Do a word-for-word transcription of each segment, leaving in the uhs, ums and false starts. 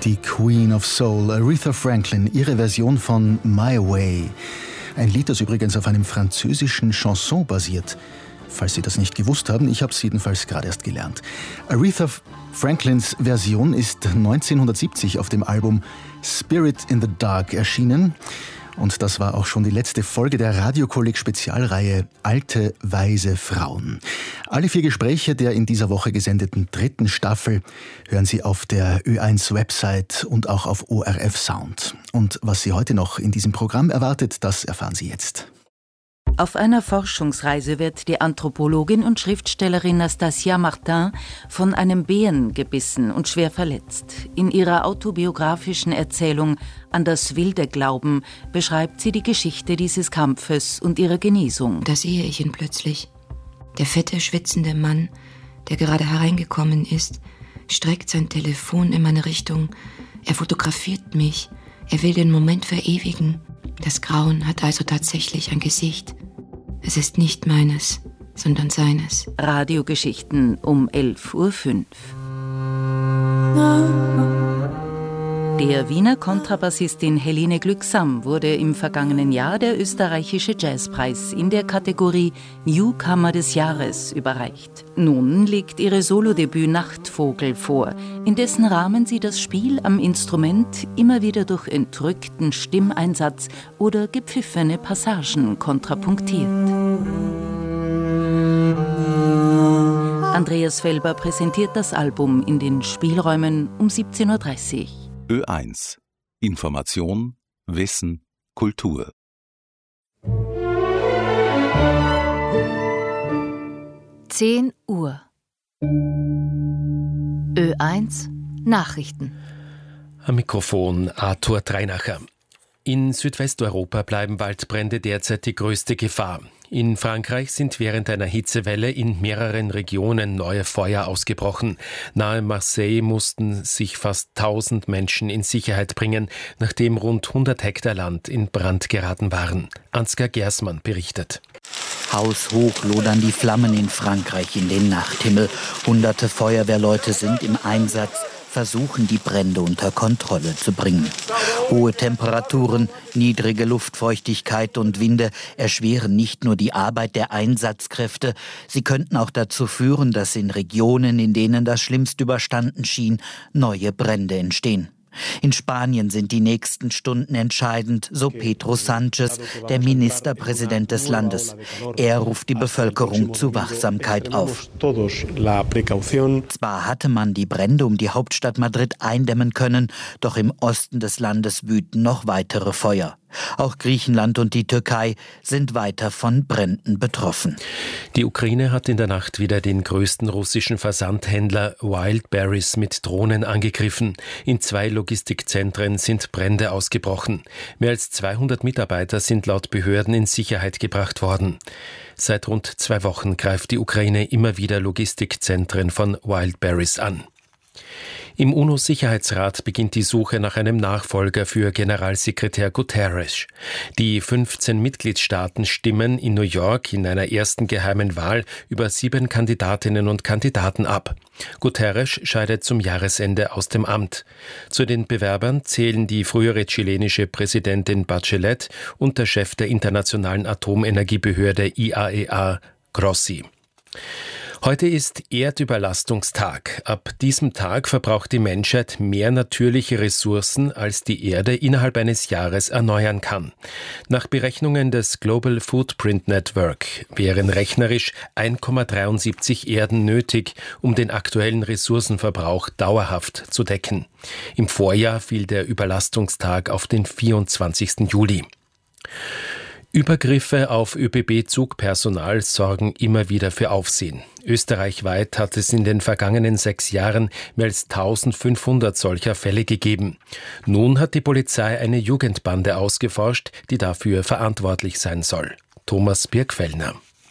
die Queen of Soul, Aretha Franklin, ihre Version von My Way. Ein Lied, das übrigens auf einem französischen Chanson basiert. Falls Sie das nicht gewusst haben, ich habe es jedenfalls gerade erst gelernt. Aretha Franklins Version ist neunzehnhundertsiebzig auf dem Album Spirit in the Dark erschienen. Und das war auch schon die letzte Folge der Radiokolleg-Spezialreihe Alte, weise Frauen. Alle vier Gespräche der in dieser Woche gesendeten dritten Staffel hören Sie auf der Ö eins Website und auch auf O R F Sound. Und was Sie heute noch in diesem Programm erwartet, das erfahren Sie jetzt. Auf einer Forschungsreise wird die Anthropologin und Schriftstellerin Nastasia Martin von einem Bären gebissen und schwer verletzt. In ihrer autobiografischen Erzählung An das wilde Glauben beschreibt sie die Geschichte dieses Kampfes und ihre Genesung. Da sehe ich ihn plötzlich. Der fette, schwitzende Mann, der gerade hereingekommen ist, streckt sein Telefon in meine Richtung. Er fotografiert mich. Er will den Moment verewigen. Das Grauen hat also tatsächlich ein Gesicht. Es ist nicht meines, sondern seines. Radiogeschichten um elf Uhr fünf. Der Wiener Kontrabassistin Helene Glücksam wurde im vergangenen Jahr der österreichische Jazzpreis in der Kategorie Newcomer des Jahres überreicht. Nun liegt ihre Solodebüt Nachtvogel vor, in dessen Rahmen sie das Spiel am Instrument immer wieder durch entrückten Stimmeinsatz oder gepfiffene Passagen kontrapunktiert. Andreas Felber präsentiert das Album in den Spielräumen um siebzehn Uhr dreißig. Ö eins. Information, Wissen, Kultur. zehn Uhr. Ö eins Nachrichten. Am Mikrofon Arthur Treinacher. In Südwesteuropa bleiben Waldbrände derzeit die größte Gefahr. In Frankreich sind während einer Hitzewelle in mehreren Regionen neue Feuer ausgebrochen. Nahe Marseille mussten sich fast tausend Menschen in Sicherheit bringen, nachdem rund hundert Hektar Land in Brand geraten waren. Ansgar Gersmann berichtet. Haushoch lodern die Flammen in Frankreich in den Nachthimmel. Hunderte Feuerwehrleute sind im Einsatz, versuchen, die Brände unter Kontrolle zu bringen. Hohe Temperaturen, niedrige Luftfeuchtigkeit und Winde erschweren nicht nur die Arbeit der Einsatzkräfte, sie könnten auch dazu führen, dass in Regionen, in denen das Schlimmste überstanden schien, neue Brände entstehen. In Spanien sind die nächsten Stunden entscheidend, so Pedro Sánchez, der Ministerpräsident des Landes. Er ruft die Bevölkerung zu Wachsamkeit auf. Zwar hatte man die Brände um die Hauptstadt Madrid eindämmen können, doch im Osten des Landes wüten noch weitere Feuer. Auch Griechenland und die Türkei sind weiter von Bränden betroffen. Die Ukraine hat in der Nacht wieder den größten russischen Versandhändler Wildberries mit Drohnen angegriffen. In zwei Logistikzentren sind Brände ausgebrochen. Mehr als zweihundert Mitarbeiter sind laut Behörden in Sicherheit gebracht worden. Seit rund zwei Wochen greift die Ukraine immer wieder Logistikzentren von Wildberries an. Im UNO-Sicherheitsrat beginnt die Suche nach einem Nachfolger für Generalsekretär Guterres. Die fünfzehn Mitgliedstaaten stimmen in New York in einer ersten geheimen Wahl über sieben Kandidatinnen und Kandidaten ab. Guterres scheidet zum Jahresende aus dem Amt. Zu den Bewerbern zählen die frühere chilenische Präsidentin Bachelet und der Chef der Internationalen Atomenergiebehörde I A E A, Grossi. Heute ist Erdüberlastungstag. Ab diesem Tag verbraucht die Menschheit mehr natürliche Ressourcen, als die Erde innerhalb eines Jahres erneuern kann. Nach Berechnungen des Global Footprint Network wären rechnerisch eins Komma dreiundsiebzig Erden nötig, um den aktuellen Ressourcenverbrauch dauerhaft zu decken. Im Vorjahr fiel der Überlastungstag auf den vierundzwanzigsten Juli. Übergriffe auf Ö B B-Zugpersonal sorgen immer wieder für Aufsehen. Österreichweit hat es in den vergangenen sechs Jahren mehr als eintausendfünfhundert solcher Fälle gegeben. Nun hat die Polizei eine Jugendbande ausgeforscht, die dafür verantwortlich sein soll. Thomas Birkfellner.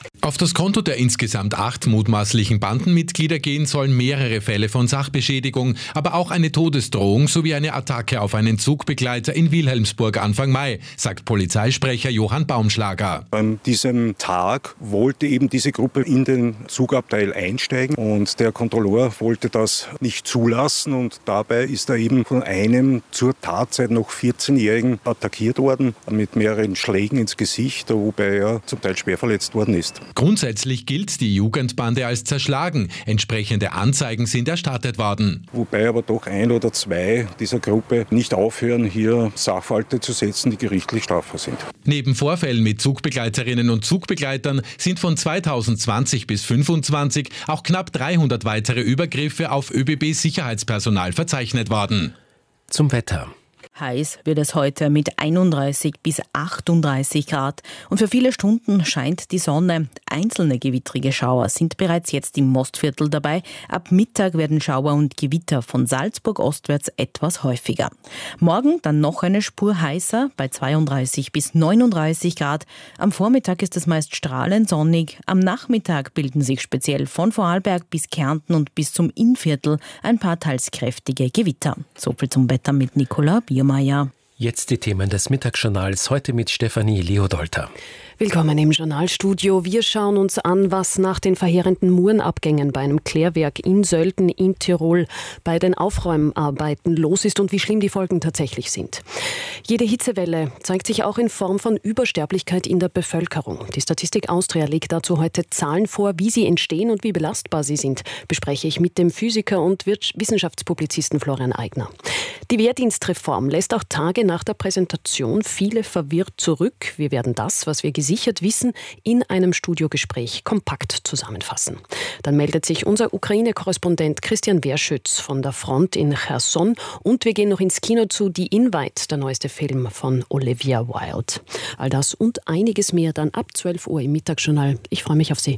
Auf das Konto der insgesamt acht mutmaßlichen Bandenmitglieder gehen sollen mehrere Fälle von Sachbeschädigung, aber auch eine Todesdrohung sowie eine Attacke auf einen Zugbegleiter in Wilhelmsburg Anfang Mai, sagt Polizeisprecher Johann Baumschlager. An diesem Tag wollte eben diese Gruppe in den Zugabteil einsteigen und der Kontrolleur wollte das nicht zulassen und dabei ist er eben von einem zur Tatzeit noch vierzehnjährigen attackiert worden mit mehreren Schlägen ins Gesicht, wobei er zum Teil schwer verletzt worden ist. Grundsätzlich gilt die Jugendbande als zerschlagen. Entsprechende Anzeigen sind erstattet worden. Wobei aber doch ein oder zwei dieser Gruppe nicht aufhören, hier Sachverhalte zu setzen, die gerichtlich strafbar sind. Neben Vorfällen mit Zugbegleiterinnen und Zugbegleitern sind von zweitausendzwanzig bis fünfundzwanzig auch knapp dreihundert weitere Übergriffe auf ÖBB-Sicherheitspersonal verzeichnet worden. Zum Wetter. Heiß wird es heute mit einunddreißig bis achtunddreißig Grad und für viele Stunden scheint die Sonne. Einzelne gewittrige Schauer sind bereits jetzt im Mostviertel dabei. Ab Mittag werden Schauer und Gewitter von Salzburg ostwärts etwas häufiger. Morgen dann noch eine Spur heißer bei zweiunddreißig bis neununddreißig Grad. Am Vormittag ist es meist strahlend sonnig. Am Nachmittag bilden sich speziell von Vorarlberg bis Kärnten und bis zum Innviertel ein paar teils kräftige Gewitter. Soviel zum Wetter mit Nicola Biermeier. Jetzt die Themen des Mittagsjournals, heute mit Stefanie Leodolter. Willkommen im Journalstudio. Wir schauen uns an, was nach den verheerenden Murenabgängen bei einem Klärwerk in Sölden in Tirol bei den Aufräumarbeiten los ist und wie schlimm die Folgen tatsächlich sind. Jede Hitzewelle zeigt sich auch in Form von Übersterblichkeit in der Bevölkerung. Die Statistik Austria legt dazu heute Zahlen vor, wie sie entstehen und wie belastbar sie sind, bespreche ich mit dem Physiker und Wissenschaftspublizisten Florian Eigner. Die Wehrdienstreform lässt auch Tage nach der Präsentation viele verwirrt zurück. Wir werden das, was wir gesichert wissen, in einem Studiogespräch kompakt zusammenfassen. Dann meldet sich unser Ukraine-Korrespondent Christian Werschütz von der Front in Cherson und wir gehen noch ins Kino zu Die Invite, der neueste Film von Olivia Wilde. All das und einiges mehr dann ab zwölf Uhr im Mittagsjournal. Ich freue mich auf Sie.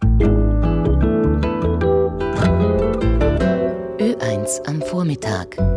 Ö eins am Vormittag.